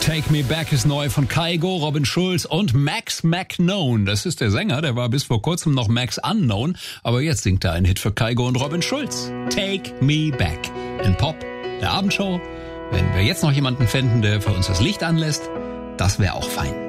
Take Me Back ist neu von Kygo, Robin Schulz und Max McKnown. Das ist der Sänger, der war bis vor kurzem noch Max Unknown, aber jetzt singt er einen Hit für Kygo und Robin Schulz. Take Me Back. In Pop, der Abendshow. Wenn wir jetzt noch jemanden fänden, der für uns das Licht anlässt, das wäre auch fein.